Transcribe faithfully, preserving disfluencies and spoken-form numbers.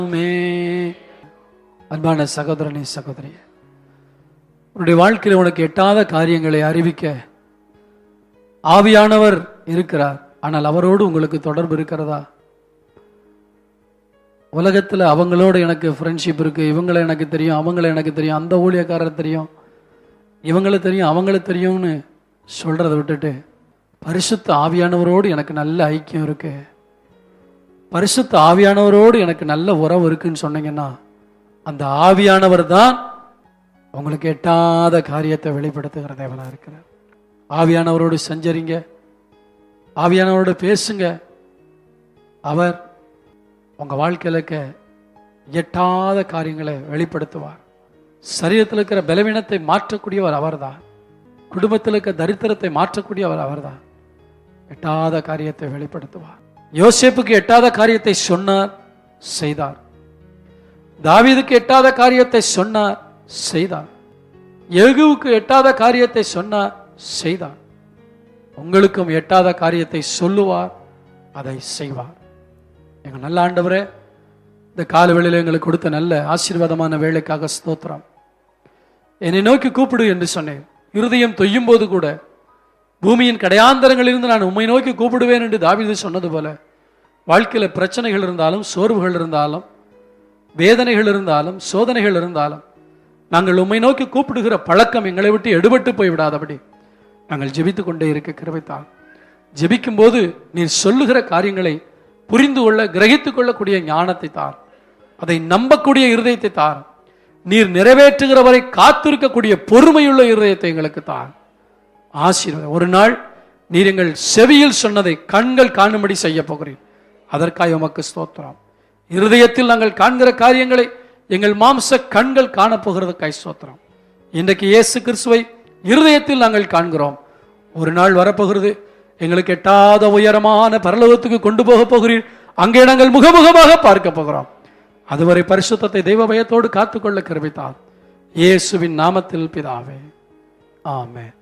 அன்பான சகோதரனே சகோதரி, உன்னுடைய வாழ்க்கையில் உனக்கு எட்டாத காரியங்களை அறிவிக்க ஆவியானவர் இருக்கிறார். ஆனால் அவரோடு உங்களுக்கு தொடர்பு இருக்கிறதா? உலகத்தில் அவங்களோட எனக்கு ஃப்ரெண்ட்ஷிப் இருக்கு, இவங்களை எனக்கு தெரியும், அவங்கள எனக்கு தெரியும், அந்த ஊழியக்காரர் தெரியும், இவங்களை தெரியும், அவங்கள தெரியும்னு சொல்றதை விட்டுட்டு பரிசுத்த ஆவியானவரோடு எனக்கு நல்ல ஐக்கியம் இருக்கு, பரிசுத்த ஆவியானவரோடு எனக்கு நல்ல உறவு இருக்குன்னு சொன்னீங்கன்னா அந்த ஆவியானவர் தான் உங்களுக்கு எட்டாத காரியத்தை வெளிப்படுத்துகிற தேவனா இருக்கிறார். ஆவியானவரோடு சஞ்சரிங்க, ஆவியானவரோடு பேசுங்க. அவர் உங்க வாழ்க்கையில எட்டாத காரியங்களை வெளிப்படுத்துவார். சரீரத்தில் இருக்கிற பலவீனத்தை மாற்றக்கூடியவர் அவர்தான். குடும்பத்தில் இருக்க தரித்திரத்தை மாற்றக்கூடியவர் அவர்தான். எட்டாத காரியத்தை வெளிப்படுத்துவார். யோசேப்புக்கு எட்டாத காரியத்தை சொன்னார், செய்தார். தாவீதுக்கு எட்டாத காரியத்தை சொன்னார், செய்தார். யெகூவுக்கு எட்டாத காரியத்தை சொன்னார், செய்தார். உங்களுக்கும் எட்டாத காரியத்தை சொல்லுவார், அதை செய்வார். எங்க நல்ல ஆண்டவரே, இந்த காலவேளையில் எங்களுக்கு கொடுத்த நல்ல ஆசீர்வாதமான வேலைக்காக ஸ்தோத்திரம். என்னை நோக்கி கூப்பிடு என்று சொன்னேன். இருதயம் தொய்யும் போது கூட பூமியின் கடையாந்தரங்களிலிருந்து நான் உம்மை நோக்கி கூப்பிடுவேன் என்று தாவீது சொன்னது போல, வாழ்க்கையில பிரச்சனைகள் இருந்தாலும், சோர்வுகள் இருந்தாலும், வேதனைகள் இருந்தாலும், சோதனைகள் இருந்தாலும், நாங்கள் உம்மை நோக்கி கூப்பிடுகிற பழக்கம் எங்களை விட்டு எடுபட்டு போய்விடாதபடி நாங்கள் ஜெபித்து கொண்டே இருக்க கிருபைத்தார். ஜெபிக்கும் போது நீர் சொல்லுகிற காரியங்களை புரிந்து கொள்ள, கிரகித்துக் கொள்ளக்கூடிய ஞானத்தை தார். அதை நம்பக்கூடிய இருதயத்தை தார். நீர் நிறைவேற்றுகிற வரை காத்திருக்கக்கூடிய பொறுமையுள்ள இருதயத்தை எங்களுக்கு தார். ஆசீர்வாதம். ஒரு நாள் நீர் எங்கள் செவியில் சொன்னதை கண்கள் காணும்படி செய்ய போகிறீர். அதற்காக உமக்கு ஸ்தோத்திரம். இருதயத்தில் நாங்கள் காண்கிற காரியங்களை எங்கள் மாம்ச கண்கள் காணப்போகிறதுக்காய் ஸ்தோத்திரம். இன்றைக்கு இயேசு கிறிஸ்துவை இருதயத்தில் நாங்கள் காண்கிறோம். ஒரு நாள் வரப்போகிறது, எங்களுக்கு எட்டாத உயரமான பரலோகத்துக்கு கொண்டு போக போகிறீர். அங்கே நாங்கள் முகமுகமாக பார்க்க போகிறோம். அதுவரை பரிசுத்தத்தை தெய்வ பயத்தோடு காத்துக்கொள்ள கிருபைத்தார். இயேசுவின் நாமத்தில் பிதாவே, ஆமென்.